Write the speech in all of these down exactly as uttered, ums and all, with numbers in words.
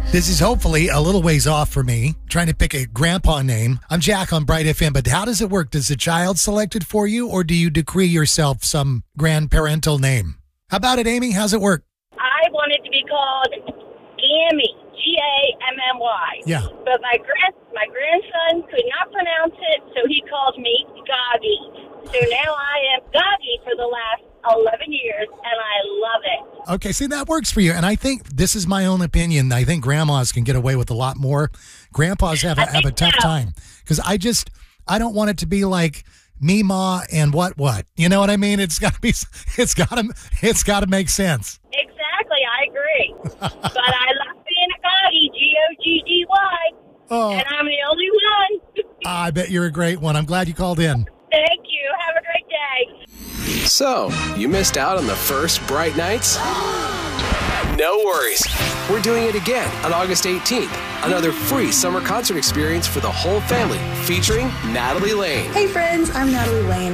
This is hopefully a little ways off for me, trying to pick a grandpa name. I'm Jack on Bright F M, but how does it work? Does the child select it for you, or do you decree yourself some grandparental name? How about it, Amy? How's it work? I wanted to be called Gammy, G A M M Y. Yeah. But my grand my grandson could not pronounce it, so he called me Goggy. So now I am Goggy for the last eleven years, and I love it. Okay, see, that works for you. And I think this is my own opinion. I think grandmas can get away with a lot more. Grandpas have a, have a tough so. time. Because I just, I don't want it to be like me, ma, and what, what. You know what I mean? It's got to be, it's got to, it's got to make sense. Exactly, I agree. But I love being a Goggy, G O G G Y. Oh. And I'm the only one. I bet you're a great one. I'm glad you called in. Thank you. Have a great day. So, you missed out on the first Bright Nights? No worries. We're doing it again on August eighteenth. Another free summer concert experience for the whole family featuring Natalie Lane. Hey friends, I'm Natalie Lane.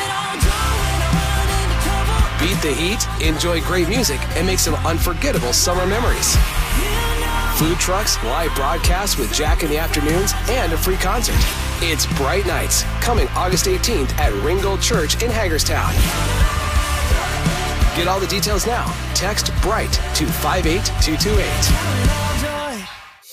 Beat the heat, enjoy great music, and make some unforgettable summer memories. Food trucks, live broadcasts with Jack in the afternoons, and a free concert. It's Bright Nights, coming August eighteenth at Ringgold Church in Hagerstown. Get all the details now. Text BRIGHT to five eight two two eight.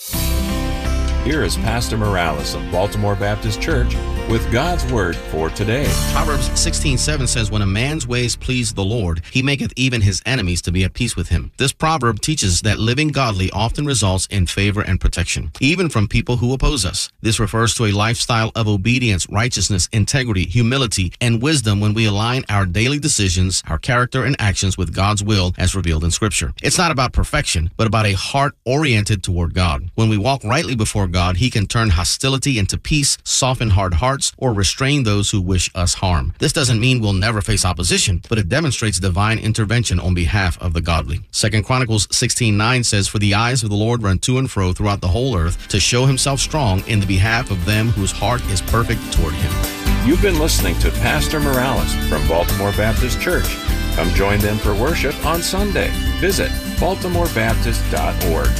Here is Pastor Morales of Baltimore Baptist Church with God's Word for today. Proverbs sixteen seven says, when a man's ways please the Lord, he maketh even his enemies to be at peace with him. This proverb teaches that living godly often results in favor and protection, even from people who oppose us. This refers to a lifestyle of obedience, righteousness, integrity, humility, and wisdom when we align our daily decisions, our character, and actions with God's will as revealed in Scripture. It's not about perfection, but about a heart oriented toward God. When we walk rightly before God, he can turn hostility into peace, soften hard hearts, or restrain those who wish us harm. This doesn't mean we'll never face opposition, but it demonstrates divine intervention on behalf of the godly. Second Chronicles sixteen nine says, for the eyes of the Lord run to and fro throughout the whole earth to show himself strong in the behalf of them whose heart is perfect toward him. You've been listening to Pastor Morales from Baltimore Baptist Church. Come join them for worship on Sunday. Visit baltimore baptist dot org.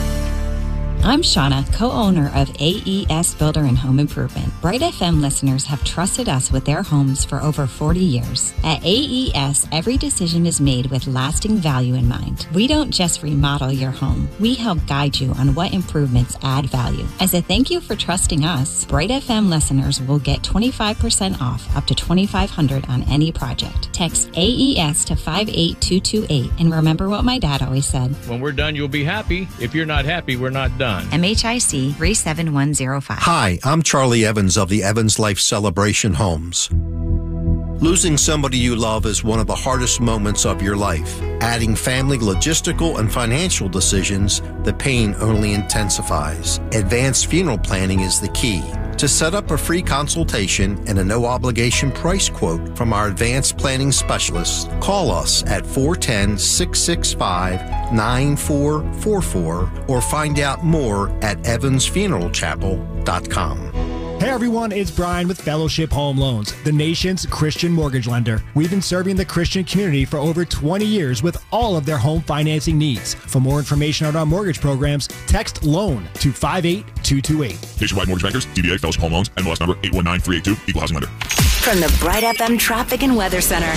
I'm Shauna, co-owner of A E S Builder and Home Improvement. Bright F M listeners have trusted us with their homes for over forty years. At A E S, every decision is made with lasting value in mind. We don't just remodel your home. We help guide you on what improvements add value. As a thank you for trusting us, Bright F M listeners will get twenty-five percent off up to twenty-five hundred dollars on any project. Text A E S to five eight two two eight and remember what my dad always said. When we're done, you'll be happy. If you're not happy, we're not done. M H I C three seven one zero five. Hi, I'm Charlie Evans of the Evans Life Celebration Homes. Losing somebody you love is one of the hardest moments of your life. Adding family logistical and financial decisions, the pain only intensifies. Advanced funeral planning is the key. To set up a free consultation and a no-obligation price quote from our advanced planning specialist, call us at four one zero, six six five, nine four four four or find out more at evans funeral chapel dot com. Hey everyone, it's Brian with Fellowship Home Loans, the nation's Christian mortgage lender. We've been serving the Christian community for over twenty years with all of their home financing needs. For more information on our mortgage programs, text LOAN to five eight two two eight. Nationwide Mortgage Bankers, D B A, Fellowship Home Loans, N M L S number eight one nine three eight two, Equal Housing Lender. From the Bright F M Traffic and Weather Center.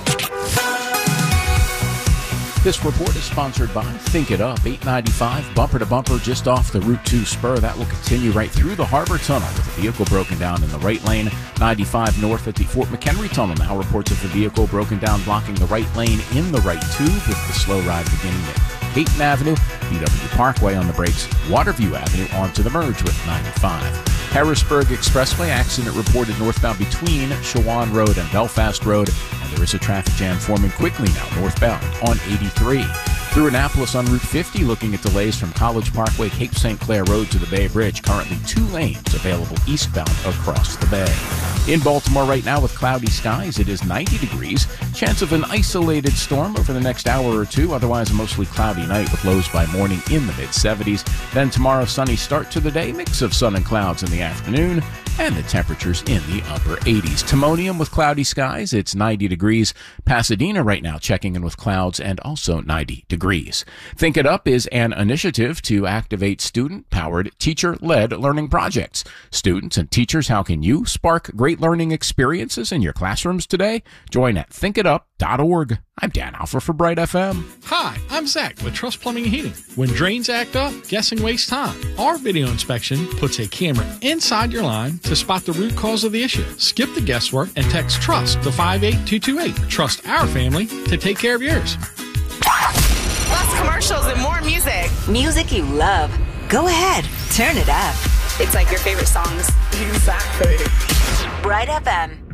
This report is sponsored by Think It Up, eight ninety-five, bumper to bumper just off the Route two spur. That will continue right through the Harbor Tunnel with a vehicle broken down in the right lane. ninety-five north at the Fort McHenry Tunnel now reports of the vehicle broken down blocking the right lane in the right tube with the slow ride beginning at Hayton Avenue, B W Parkway on the brakes, Waterview Avenue onto the merge with ninety-five. Harrisburg Expressway accident reported northbound between Shawan Road and Belfast Road, and there is a traffic jam forming quickly now northbound on eighty-three. Through Annapolis on Route fifty, looking at delays from College Parkway, Cape Saint Clair Road to the Bay Bridge. Currently two lanes available eastbound across the bay. In Baltimore right now with cloudy skies, it is ninety degrees. Chance of an isolated storm over the next hour or two. Otherwise, a mostly cloudy night with lows by morning in the mid seventies. Then tomorrow, sunny start to the day. Mix of sun and clouds in the afternoon. and the temperatures in the upper eighties. Timonium with cloudy skies, it's ninety degrees. Pasadena right now checking in with clouds and also ninety degrees. Think It Up is an initiative to activate student-powered, teacher-led learning projects. Students and teachers, how can you spark great learning experiences in your classrooms today? Join at think it up dot org. I'm Dan Alpha for Bright F M. Hi, I'm Zach with Trust Plumbing and Heating. When drains act up, guessing wastes time. Our video inspection puts a camera inside your line to spot the root cause of the issue. Skip the guesswork and text TRUST to five eight two two eight. Trust our family to take care of yours. Plus commercials and more music. Music you love. Go ahead, turn it up. It's like your favorite songs. Exactly. Bright F M.